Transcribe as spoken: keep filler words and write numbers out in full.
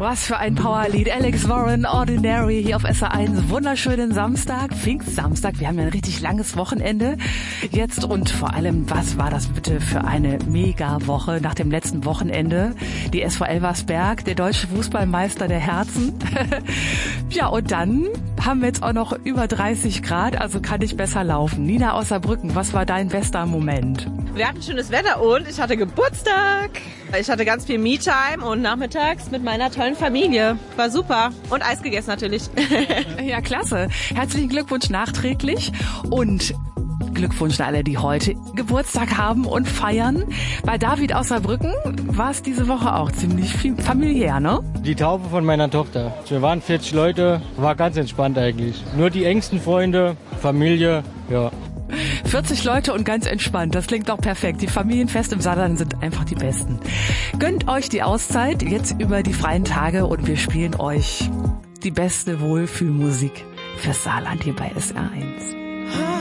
Was für ein Powerlied. Alex Warren, Ordinary, hier auf S R eins. Wunderschönen Samstag, Pfingstsamstag. Wir haben ja ein richtig langes Wochenende jetzt. Und vor allem, was war das bitte für eine Mega-Woche nach dem letzten Wochenende? Die S V Elversberg, der deutsche Fußballmeister der Herzen. Ja, und dann haben wir jetzt auch noch über dreißig Grad, also kann nicht besser laufen. Nina aus Saarbrücken, was war dein bester Moment? Wir hatten schönes Wetter und ich hatte Geburtstag. Ich hatte ganz viel Me-Time und nachmittags mit meiner tollen Familie. War super. Und Eis gegessen natürlich. Ja, klasse. Herzlichen Glückwunsch nachträglich und Glückwunsch an alle, die heute Geburtstag haben und feiern. Bei David aus Saarbrücken war es diese Woche auch ziemlich familiär, ne? Die Taufe von meiner Tochter. Wir waren vierzig Leute, war ganz entspannt eigentlich. Nur die engsten Freunde, Familie, ja. vierzig Leute und ganz entspannt, das klingt doch perfekt. Die Familienfeste im Saarland sind einfach die besten. Gönnt euch die Auszeit jetzt über die freien Tage und wir spielen euch die beste Wohlfühlmusik fürs Saarland hier bei S R eins.